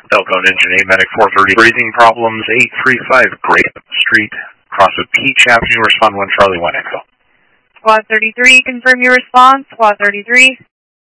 Elkhorn Engine 8, Medic 430. Breathing problems, 835 Grape Street, cross of Peach Avenue. Respond 1 Charlie 1 Echo. Squad 33, confirm your response. Squad 33.